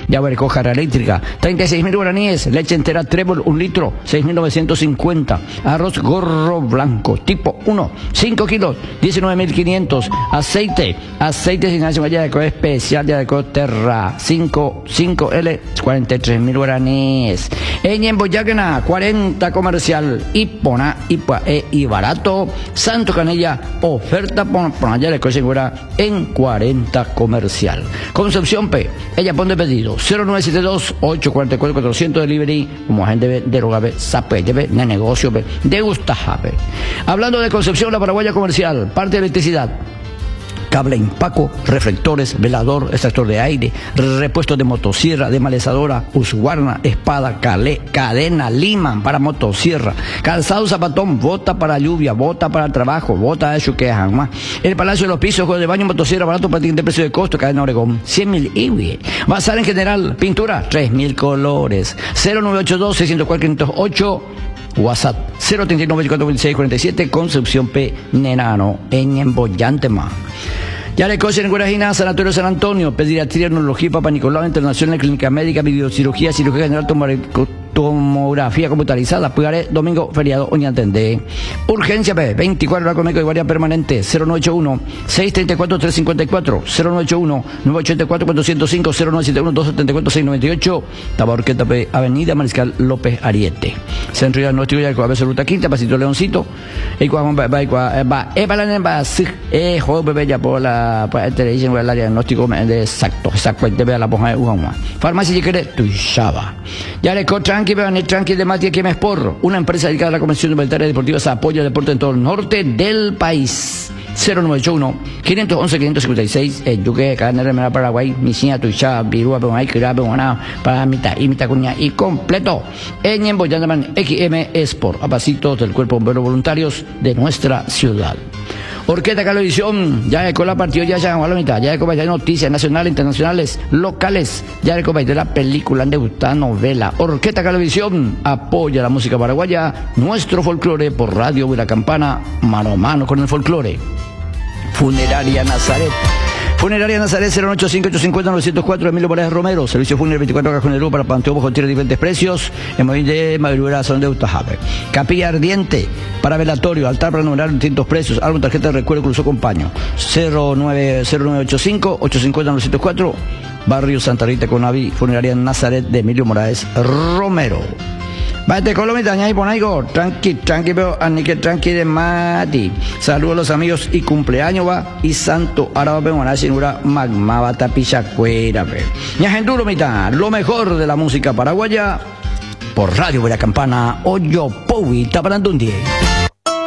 Ya ver, jarra eléctrica, 36.000 guaraníes. Leche entera Trébol, 1 litro, 6.950. Arroz gorro blanco, tipo 1, 5 kilos, 19.500. Aceite sin azúcar de Yadeco especial de Yadeco Terra, 5L, 43.000 guaraníes. En Boyacana, 40 comercial. Ipona, Ipa y barato. Santo Canella, oferta por allá de Segura en 40 comercial. Concepción P, ella pone pedido 0972-844-400 delivery, como agente de Rogabe, Sape, de negocio, de Gustajabe. Hablando de Concepción, la Paraguaya comercial, parte de electricidad. Cable Impaco, reflectores, velador, extractor de aire, repuestos de motosierra, de malezadora, Husqvarna, espada, cadena, Liman para motosierra, calzado, zapatón, bota para lluvia, bota para el trabajo, bota de chuquejan más. El Palacio de los Pisos, juego de baño, motosierra, barato para de precio de costo, cadena Oregón, 100.000 IBI. Bazar en general, pintura, 3.000 colores, 0982-604-508. WhatsApp 039-2426-47, Concepción P. Nenano, en Emboyantema. Ya le coche en Guarajina, Sanatorio San Antonio, pediatría, neurología, Papa Nicolau Internacional, clínica médica, videocirugía, cirugía general, tomografía computarizada, Pugaré, domingo, feriado, Oñatendé. Urgencia P, 24 horas conmigo de guardia permanente, 0981-634-354, 0981-984-405, 0971-274-698, Tabaurqueta P, Avenida Mariscal López Ariete. Centro Diagnóstico ya con Ruta Quinta, Pasito Leoncito, el diagnóstico de exacto, la poja de Ujama. Farmacia y quiere Tuishaba. Ya le tranqui de Matías Quemes Porro, una empresa dedicada a la convención humanitaria deportiva, se apoya el deporte en todo el norte del país. 0981-511-556, el Yuque, Cadena Remera, Paraguay, Misiña, Tuishaba, Virúa, Pemay, Kirá, Pemoná, para mitad y mitad cuña y completo. En Emboyandaman XM Sport, a pasitos del Cuerpo de Bomberos Voluntarios de nuestra ciudad. Orquesta Calovisión, ya con la partido, ya llegamos a la mitad, ya de noticias nacionales, internacionales, locales, ya de la película, de gustar novela. Orquesta Calovisión apoya la música paraguaya, nuestro folclore por Radio La Campana, mano a mano con el folclore. Funeraria Nazaret 085-850-904, Emilio Morales Romero, servicio fúnebre 24 cajoneros para Panteón Bajo Tierra de diferentes precios, en Movimiento de Madrugada, Salón de Utajabe. Capilla Ardiente, para velatorio, altar para numerar distintos precios, álbum, tarjeta de recuerdo, incluso acompaño, 0985-850-904, Barrio Santa Rita Conaví, Funeraria Nazaret de Emilio Morales Romero. Vete Colomita, y ponaigo, tranqui, pero anique tranqui de Mati. Saludos a los amigos y cumpleaños va y santo araba pemoná sinura magma bata pichacuera. Ñajenduro mita, lo mejor de la música paraguaya por Radio La Campana, Oyo Powi, Taparandundie.